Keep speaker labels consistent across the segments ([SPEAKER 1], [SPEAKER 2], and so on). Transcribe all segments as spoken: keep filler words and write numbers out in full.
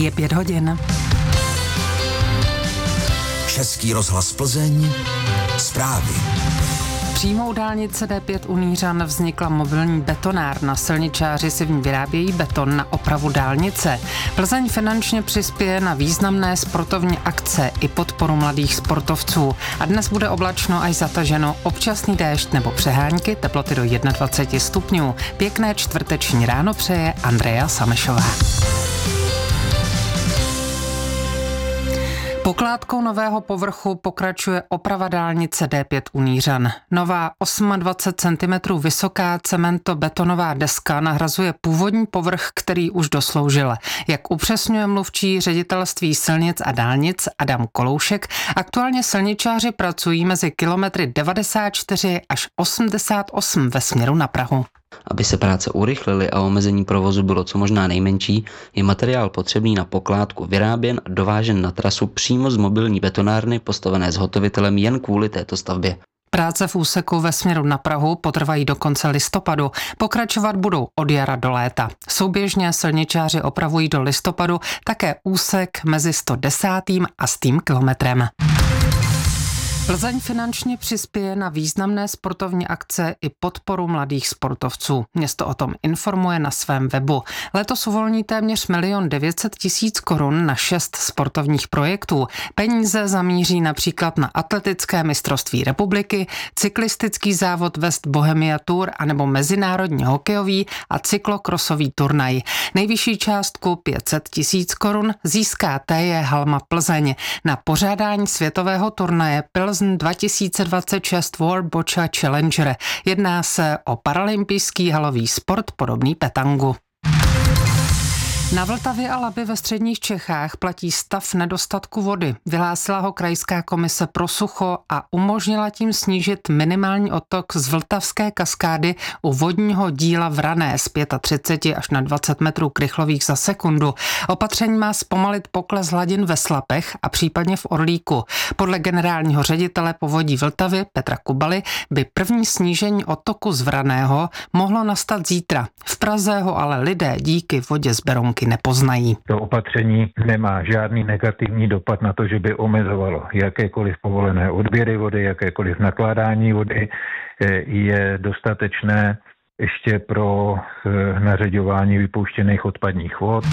[SPEAKER 1] Je pět hodin.
[SPEAKER 2] Český rozhlas Plzeň. Zprávy.
[SPEAKER 1] Přímou dálnice D pět u Nířan vznikla mobilní betonárna. Silničáři si v ní vyrábějí beton na opravu dálnice. Plzeň finančně přispěje na významné sportovní akce i podporu mladých sportovců. A dnes bude oblačno až zataženo, občasný déšť nebo přehánky, teploty do dvacet jedna stupňů. Pěkné čtvrteční ráno přeje Andrea Samešová. Pokládkou nového povrchu pokračuje oprava dálnice D pět u Nířan. Nová dvacet osm centimetrů vysoká cementobetonová deska nahrazuje původní povrch, který už dosloužil. Jak upřesňuje mluvčí ředitelství silnic a dálnic Adam Koloušek, aktuálně silničáři pracují mezi kilometry devadesát čtyři až osmdesát osm ve směru na Prahu.
[SPEAKER 3] Aby se práce urychlily a omezení provozu bylo co možná nejmenší, je materiál potřebný na pokládku vyráběn a dovážen na trasu přímo z mobilní betonárny postavené zhotovitelem jen kvůli této stavbě.
[SPEAKER 1] Práce v úseku ve směru na Prahu potrvají do konce listopadu. Pokračovat budou od jara do léta. Souběžně silničáři opravují do listopadu také úsek mezi sto desátým a stým kilometrem. Plzeň finančně přispěje na významné sportovní akce i podporu mladých sportovců. Město o tom informuje na svém webu. Letos uvolní téměř milion devět set tisíc korun na šest sportovních projektů. Peníze zamíří například na atletické mistrovství republiky, cyklistický závod West Bohemia Tour anebo mezinárodní hokejový a cyklokrosový turnaj. Nejvyšší částku pět set tisíc korun získá T J Halma Plzeň. Na pořádání světového turnaje Pilsen dva tisíce dvacet šest World Boccia Challenger. Jedná se o paralympijský halový sport podobný petangu. Na Vltavě a Labi ve středních Čechách platí stav nedostatku vody. Vyhlásila ho krajská komise pro sucho a umožnila tím snížit minimální odtok z Vltavské kaskády u vodního díla Vrané z třicet pět až na dvacet metrů krychlových za sekundu. Opatření má zpomalit pokles hladin ve Slapech a případně v Orlíku. Podle generálního ředitele povodí Vltavy Petra Kubaly by první snížení odtoku z Vraného mohlo nastat zítra. V Praze ho ale lidé díky vodě z Berounky nepoznají.
[SPEAKER 4] To opatření nemá žádný negativní dopad na to, že by omezovalo jakékoliv povolené odběry vody, jakékoliv nakládání vody. Je dostatečné ještě pro nařeďování vypouštěných odpadních vod.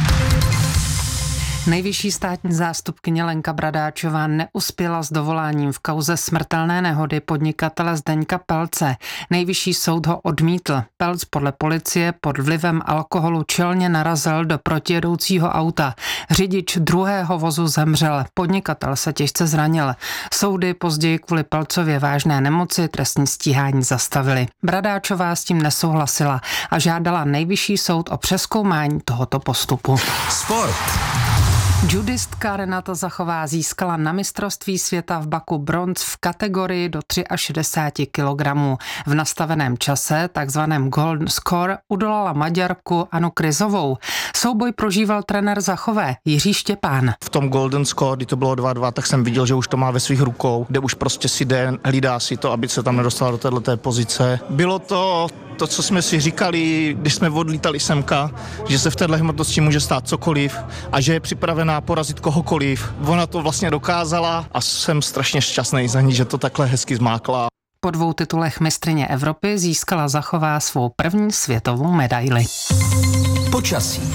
[SPEAKER 1] Nejvyšší státní zástupkyně Lenka Bradáčová neuspěla s dovoláním v kauze smrtelné nehody podnikatele Zdeňka Pelce. Nejvyšší soud ho odmítl. Pelc podle policie pod vlivem alkoholu čelně narazil do protijedoucího auta. Řidič druhého vozu zemřel. Podnikatel se těžce zranil. Soudy později kvůli Pelcově vážné nemoci trestní stíhání zastavily. Bradáčová s tím nesouhlasila a žádala nejvyšší soud o přezkoumání tohoto postupu.
[SPEAKER 2] Sport.
[SPEAKER 1] Judistka Renata Zachová získala na mistrovství světa v Baku bronz v kategorii do šedesáti třech kilogramů. V nastaveném čase, takzvaném Golden Score, udolala Maďarku Anu Kryzovou. Souboj prožíval trenér Zachové Jiří Štěpán.
[SPEAKER 5] V tom Golden Score, kdy to bylo dva dva, tak jsem viděl, že už to má ve svých rukou, kde už prostě si jde, hlídá si to, aby se tam nedostala do této pozice. Bylo to to, co jsme si říkali, když jsme odlítali semka, že se v této hmotnosti může stát cokoliv a že je připravená porazit kohokoliv. Ona to vlastně dokázala a jsem strašně šťastný za ní, že to takhle hezky zmákla.
[SPEAKER 1] Po dvou titulech mistryně Evropy získala Zachová svou první světovou medaili.
[SPEAKER 2] Počasí.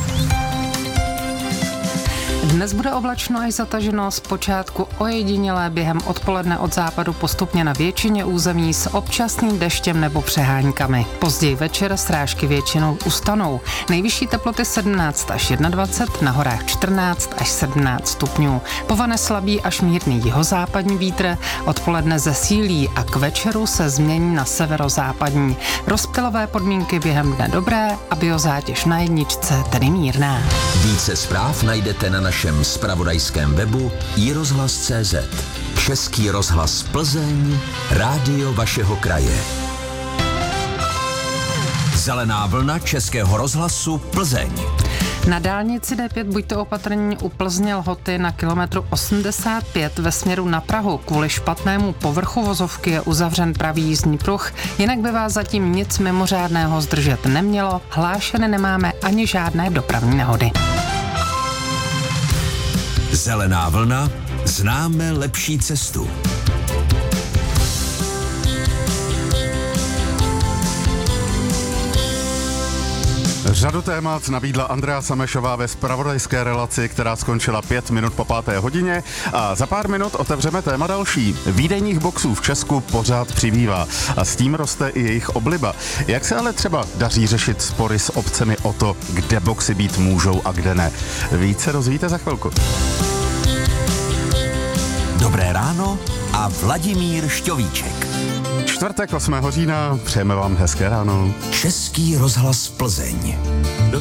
[SPEAKER 1] Dnes bude oblačno až zataženo, zpočátku ojedinělé, během odpoledne od západu postupně na většině území s občasným deštěm nebo přeháňkami. Později večer srážky většinou ustanou. Nejvyšší teploty sedmnáct až dvacet jedna, na horách čtrnáct až sedmnáct stupňů. Povane slabý až mírný jihozápadní vítr, odpoledne zesílí a k večeru se změní na severozápadní. Rozptylové podmínky během dne dobré a biozátěž na jedničce tedy mírná.
[SPEAKER 2] Více zpráv najdete na našem zpravodajském webu i rozhlas tečka cé zet. Český rozhlas Plzeň, rádio vašeho kraje. Zelená vlna Českého rozhlasu Plzeň.
[SPEAKER 1] Na dálnici D pět buďte opatrní u Plzně Lhoty na kilometru osmdesát pět ve směru na Prahu. Kvůli špatnému povrchu vozovky je uzavřen pravý jízdní pruh, jinak by vás zatím nic mimořádného zdržet nemělo, hlášeny nemáme ani žádné dopravní nehody.
[SPEAKER 2] Zelená vlna, známe lepší cestu.
[SPEAKER 6] Řadu témat nabídla Andrea Samešová ve zpravodajské relaci, která skončila pět minut po páté hodině a za pár minut otevřeme téma další. Výdejních boxů v Česku pořád přibývá a s tím roste i jejich obliba. Jak se ale třeba daří řešit spory s obcemi o to, kde boxy být můžou a kde ne? Více dozvíte za chvilku.
[SPEAKER 2] Dobré ráno a Vladimír Šťovíček.
[SPEAKER 6] Čtvrtek osmého října, přejeme vám hezké ráno.
[SPEAKER 2] Český rozhlas Plzeň.